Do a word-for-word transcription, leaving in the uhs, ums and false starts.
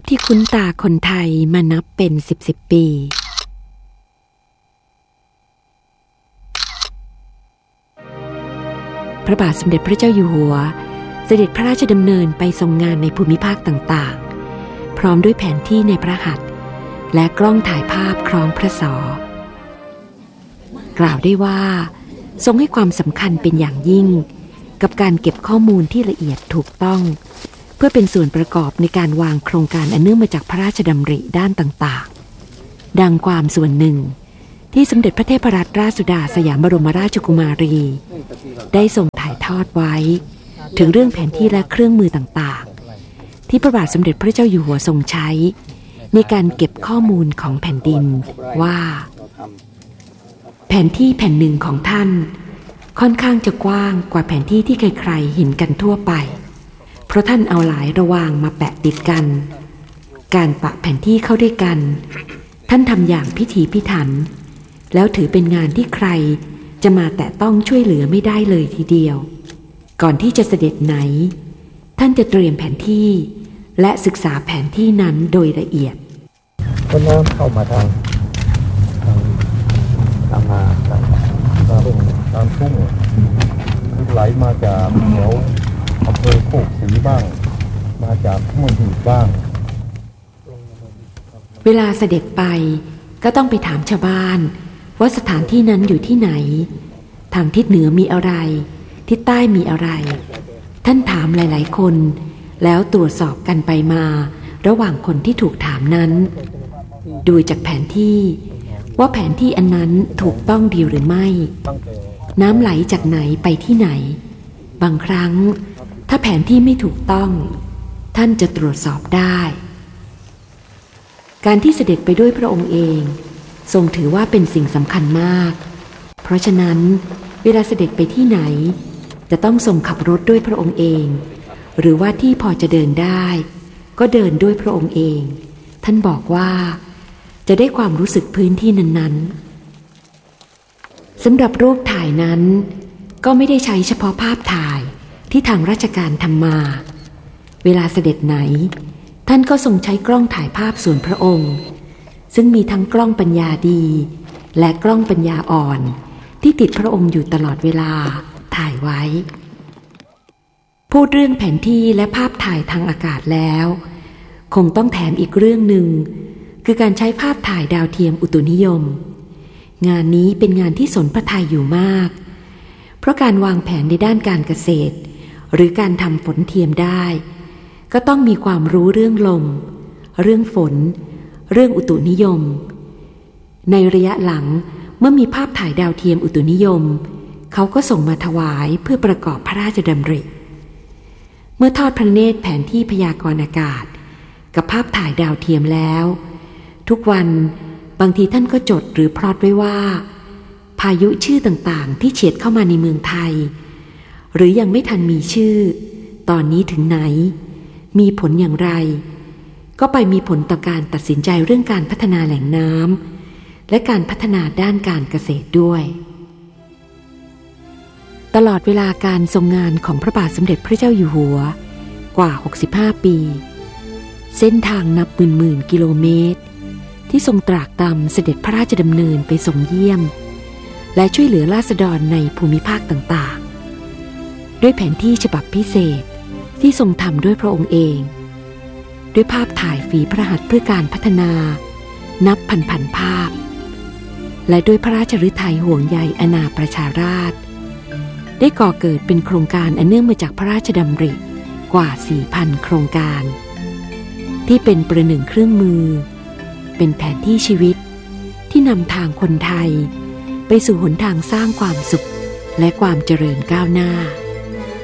ที่คุ้นตาคนไทยมานับเป็นสิบสิบปีพระบาทสมเด็จพระเจ้าอยู่หัวเสด็จพระราชดำเนินไปทรงงานในภูมิภาคต่างๆพร้อมด้วยแผนที่ในพระหัตถ์และกล้องถ่ายภาพคล้องพระศอกล่าวได้ว่าทรงให้ความสำคัญเป็นอย่างยิ่งกับการเก็บข้อมูลที่ละเอียดถูกต้องเพื่อเป็นส่วนประกอบในการวางโครงการอันเนื่องมาจากพระราชดำริด้านต่างๆดังความส่วนหนึ่งที่สมเด็จพระเทพรัตนราชสุดาสยามบรมราชกุมารีได้ทรงถ่ายทอดไว้ถึงเรื่องแผนที่และเครื่องมือต่างๆที่พระบาทสมเด็จพระเจ้าอยู่หัวทรงใช้ในการเก็บข้อมูลของแผ่นดินว่าแผนที่แผ่นหนึ่งของท่านค่อนข้างจะกว้างกว่าแผนที่ที่ใครๆเห็นกันทั่วไปเพราะท่านเอาหลายระวางมาแปะติดกันการปะแผนที่เข้าด้วยกันท่านทำอย่างพิถีพิถันแล้วถือเป็นงานที่ใครจะมาแตะต้องช่วยเหลือไม่ได้เลยทีเดียวก่อนที่จะเสด็จไหนท่านจะเตรียมแผนที่และศึกษาแผนที่นั้นโดยละเอียดก็น้ำเข้ามาทางทางทางนาทางทางทุ่งทางทุ่งไหลมาจากแถวอำเภอโคกศรีบ้างมาจากห้วยหีบบ้างเวลาเสด็จไปก็ต้องไปถามชาวบ้านว่าสถานที่นั้นอยู่ที่ไหนทางทิศเหนือมีอะไรทิศใต้มีอะไรท่านถามหลายๆคนแล้วตรวจสอบกันไปมาระหว่างคนที่ถูกถามนั้นดูจากแผนที่ว่าแผนที่อันนั้นถูกต้องดีหรือไม่น้ำไหลจากไหนไปที่ไหนบางครั้งถ้าแผนที่ไม่ถูกต้องท่านจะตรวจสอบได้การที่เสด็จไปด้วยพระองค์เองทรงถือว่าเป็นสิ่งสำคัญมากเพราะฉะนั้นเวลาเสด็จไปที่ไหนจะต้องทรงขับรถด้วยพระองค์เองหรือว่าที่พอจะเดินได้ก็เดินด้วยพระองค์เองท่านบอกว่าจะได้ความรู้สึกพื้นที่นั้นๆสำหรับรูปถ่ายนั้นก็ไม่ได้ใช้เฉพาะภาพถ่ายที่ทางราชการทำมาเวลาเสด็จไหนท่านก็ทรงใช้กล้องถ่ายภาพส่วนพระองค์ซึ่งมีทั้งกล้องปัญญาดีและกล้องปัญญาอ่อนที่ติดพระองค์อยู่ตลอดเวลาถ่ายไว้พูดเรื่องแผนที่และภาพถ่ายทางอากาศแล้วคงต้องแถมอีกเรื่องหนึ่งคือการใช้ภาพถ่ายดาวเทียมอุตุนิยมงานนี้เป็นงานที่สนพระทัยอยู่มากเพราะการวางแผนในด้านการเกษตรหรือการทำฝนเทียมได้ก็ต้องมีความรู้เรื่องลมเรื่องฝนเรื่องอุตุนิยมในระยะหลังเมื่อมีภาพถ่ายดาวเทียมอุตุนิยมเขาก็ส่งมาถวายเพื่อประกอบพระราชดำริเมื่อทอดพระเนตรแผนที่พยากรณ์อากาศกับภาพถ่ายดาวเทียมแล้วทุกวันบางทีท่านก็จดหรือพลอตไว้ว่าพายุชื่อต่างๆที่เฉียดเข้ามาในเมืองไทยหรือยังไม่ทันมีชื่อตอนนี้ถึงไหนมีผลอย่างไรก็ไปมีผลต่อการตัดสินใจเรื่องการพัฒนาแหล่งน้ำและการพัฒนาด้านการเกษตรด้วยตลอดเวลาการทรงงานของพระบาทสมเด็จพระเจ้าอยู่หัวกว่าหกสิบห้าปีเส้นทางนับหมื่นๆกิโลเมตรที่ทรงตรากตรำเสด็จพระราชดำเนินไปทรงเยี่ยมและช่วยเหลือราษฎรในภูมิภาคต่างๆด้วยแผนที่ฉบับพิเศษที่ทรงทำด้วยพระองค์เองด้วยภาพถ่ายฝีพระหัตถ์เพื่อการพัฒนานับพันๆภาพและด้วยพระราชฤทัยห่วงใยอาณาประชาราษฎร์ได้ก่อเกิดเป็นโครงการอันเนื่องมาจากพระราชดำริกว่า สี่พัน โครงการที่เป็นประหนึ่งเครื่องมือเป็นแผนที่ชีวิตที่นำทางคนไทยไปสู่หนทางสร้างความสุขและความเจริญก้าวหน้า